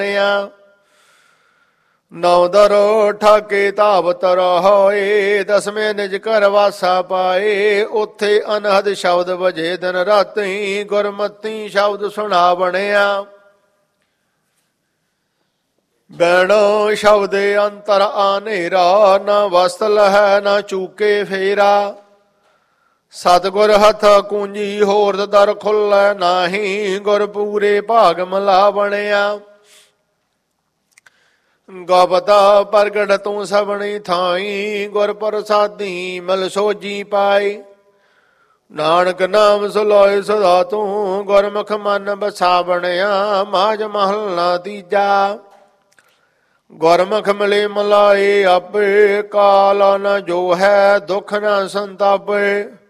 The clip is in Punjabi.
ਨੌ ਦਰੋ ਠਾਕੇ ਧਾਵਤ ਰਹਾਏ। ਦਸਵੇਂ ਨਿਜ ਘਰ ਵਾਸਾ ਪਾਏ। ਉੱਥੇ ਅਨਹਦ ਸ਼ਬਦ ਵਜੇ ਦਿਨ ਰਾਤੀ। ਗੁਰਮਤੀ ਸ਼ਬਦ ਸੁਣਾ ਬਣਿਆ। ਬੈਣੋ ਸ਼ਬਦ ਅੰਤਰ ਆਨੇਰਾ। ਨਾ ਵਸਤ ਲਹੈ ਨਾ ਚੂਕੇ ਫੇਰਾ। ਸਤਿਗੁਰ ਹੱਥ ਕੂੰਜੀ ਹੋਰ ਦਰ ਖੁੱਲੈ ਨਾਹੀ। ਗੁਰ ਪੂਰੇ ਭਾਗ ਮਲਾ ਬਣਿਆ। ਗੋਬਤਾ ਪ੍ਰਗਟ ਤੂੰ ਸਭਨੀ ਥਾਈ। ਗੁਰ ਪ੍ਰਸਾਦੀ ਮਿਲ ਸੋਜੀ ਪਾਈ। ਨਾਨਕ ਨਾਮ ਸੁਲੋਏ ਸਦਾ ਤੂੰ। ਗੁਰਮੁਖ ਮਨ ਬਸਾ ਬਣਿਆ। ਮਾਝ ਮਹੱਲਾ ਤੀਜਾ। ਗੁਰਮੁਖ ਮਿਲੇ ਮਲਾਏ ਆਪੇ। ਕਾਲ ਨ ਜੋ ਹੈ ਦੁਖ ਨ ਸੰਤਾਪੇ।